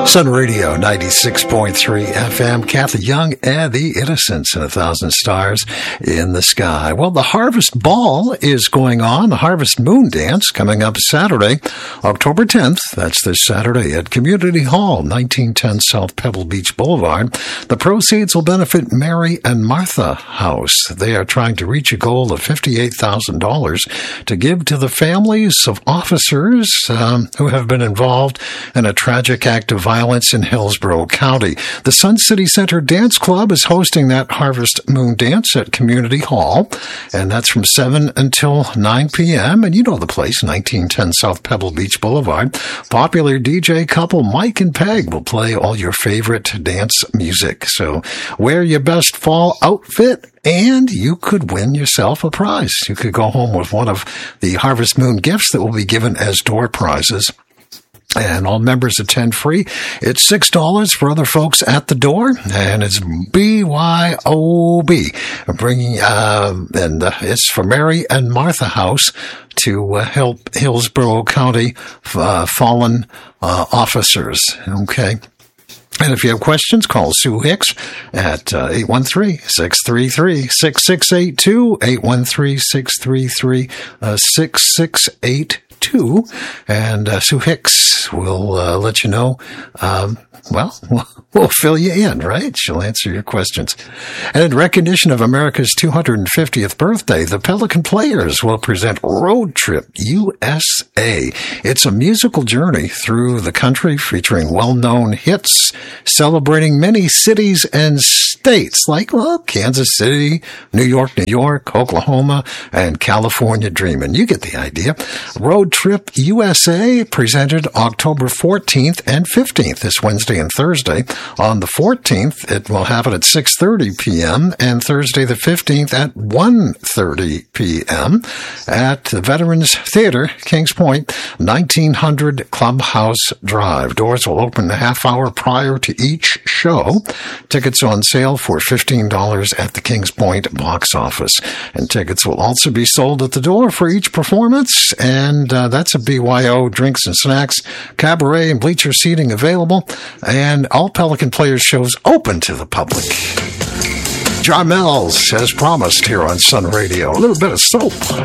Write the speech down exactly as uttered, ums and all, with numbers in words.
Sun Radio ninety-six point three F M, Kathy Young and the Innocents and a Thousand Stars in the Sky. Well, the Harvest Ball is going on, the Harvest Moon Dance, coming up Saturday, October tenth. That's this Saturday at Community Hall, nineteen ten South Pebble Beach Boulevard. The proceeds will benefit Mary and Martha House. They are trying to reach a goal of fifty-eight thousand dollars to give to the families of officers um, who have been involved in a tragic act of violence in Hillsborough County. The Sun City Center Dance Club is hosting that Harvest Moon Dance at Community Hall, and that's from seven until nine p.m. And you know the place, nineteen ten South Pebble Beach Boulevard. Popular D J couple Mike and Peg will play all your favorite dance music. So wear your best fall outfit, and you could win yourself a prize. You could go home with one of the Harvest Moon gifts that will be given as door prizes. And all members attend free. It's six dollars for other folks at the door, and it's B Y O B. Bringing, uh, and uh, it's for Mary and Martha House to uh, help Hillsborough County uh, fallen uh, officers. Okay. And if you have questions, call Sue Hicks at uh, eight one three, six three three, six six eight two, eight one three, six three three, six six eight two. And uh, Sue Hicks will uh, let you know, um, well, we'll fill you in, right? She'll answer your questions. And in recognition of America's two hundred fiftieth birthday, the Pelican Players will present Road Trip U S A. It's a musical journey through the country featuring well-known hits, celebrating many cities and states like, well, Kansas City, New York, New York, Oklahoma, and California Dreamin'. You get the idea. Road Trip U S A presented October fourteenth and fifteenth, this Wednesday and Thursday. On the fourteenth, it will happen at six thirty p.m. and Thursday the fifteenth at one thirty p.m. at the Veterans Theater, Kings Point, nineteen hundred Clubhouse Drive. Doors will open a half hour prior to each show. Tickets on sale for fifteen dollars at the Kings Point box office. And tickets will also be sold at the door for each performance. And uh, that's a B Y O drinks and snacks, cabaret and bleacher seating available. And all Pelican Players shows open to the public. Jarmels, as promised here on Sun Radio. A little bit of soap.